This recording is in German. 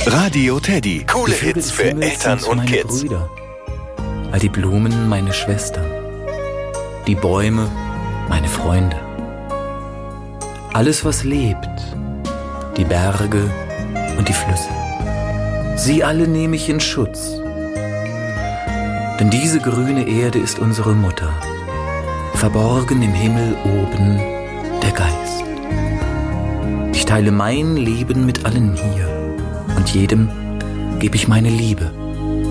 Radio Teddy. Coole Hits für Eltern und Kids. Brüder, all die Blumen meine Schwestern, die Bäume meine Freunde. Alles, was lebt, die Berge und die Flüsse, sie alle nehme ich in Schutz. Denn diese grüne Erde ist unsere Mutter, verborgen im Himmel oben der Geist. Ich teile mein Leben mit allen hier und jedem gebe ich meine Liebe.